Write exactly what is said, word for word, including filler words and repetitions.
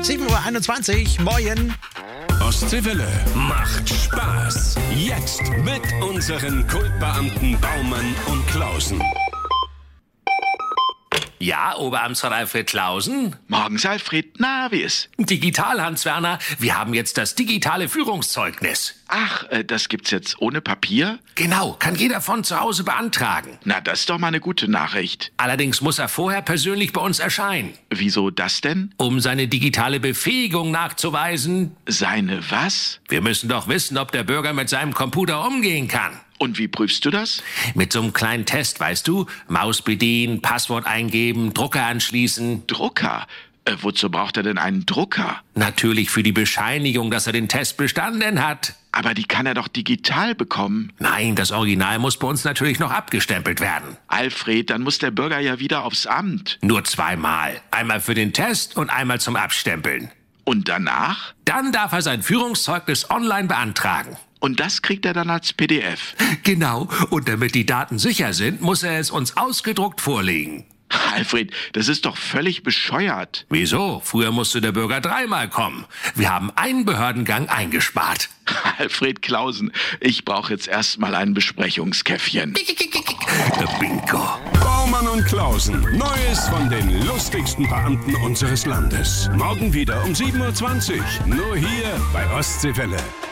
sieben Uhr einundzwanzig, moin. Ostseewelle macht Spaß. Jetzt mit unseren Kultbeamten Baumann und Klausen. Ja, Oberamtsrat Alfred Klausen? Morgens, Alfred. Na, wie ist? Digital, Hans Werner. Wir haben jetzt das digitale Führungszeugnis. Ach, äh, das gibt's jetzt ohne Papier? Genau, kann jeder von zu Hause beantragen. Na, das ist doch mal eine gute Nachricht. Allerdings muss er vorher persönlich bei uns erscheinen. Wieso das denn? Um seine digitale Befähigung nachzuweisen. Seine was? Wir müssen doch wissen, ob der Bürger mit seinem Computer umgehen kann. Und wie prüfst du das? Mit so einem kleinen Test, weißt du? Maus bedienen, Passwort eingeben, Drucker anschließen. Drucker? Äh, wozu braucht er denn einen Drucker? Natürlich für die Bescheinigung, dass er den Test bestanden hat. Aber die kann er doch digital bekommen. Nein, das Original muss bei uns natürlich noch abgestempelt werden. Alfred, dann muss der Bürger ja wieder aufs Amt. Nur zweimal. Einmal für den Test und einmal zum Abstempeln. Und danach? Dann darf er sein Führungszeugnis online beantragen. Und das kriegt er dann als P D F? Genau. Und damit die Daten sicher sind, muss er es uns ausgedruckt vorlegen. Alfred, das ist doch völlig bescheuert. Wieso? Früher musste der Bürger dreimal kommen. Wir haben einen Behördengang eingespart. Alfred Klausen, ich brauche jetzt erstmal ein Besprechungskäffchen. Bingo. Baumann und Klausen. Neues von den lustigsten Beamten unseres Landes. Morgen wieder um sieben Uhr zwanzig. Nur hier bei Ostseewelle.